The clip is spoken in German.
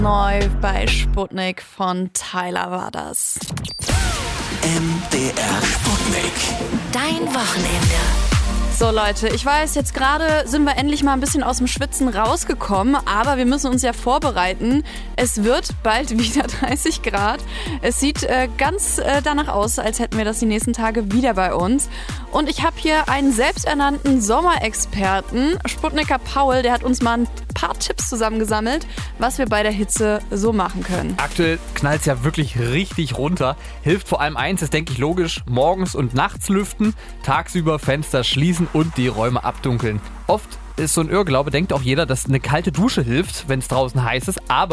Neu bei Sputnik von Tyler war das. MDR Sputnik. Dein Wochenende. So Leute, ich weiß, jetzt gerade sind wir endlich mal ein bisschen aus dem Schwitzen rausgekommen, aber wir müssen uns ja vorbereiten. Es wird bald wieder 30 Grad. Es sieht ganz danach aus, als hätten wir das die nächsten Tage wieder bei uns. Und ich habe hier einen selbsternannten Sommerexperten, Sputniker Paul, der hat uns mal ein paar Tipps zusammengesammelt, was wir bei der Hitze so machen können. Aktuell knallt es ja wirklich richtig runter. Hilft vor allem eins, ist denke ich logisch, morgens und nachts lüften, tagsüber Fenster schließen und die Räume abdunkeln. Oft ist so ein Irrglaube, denkt auch jeder, dass eine kalte Dusche hilft, wenn es draußen heiß ist, aber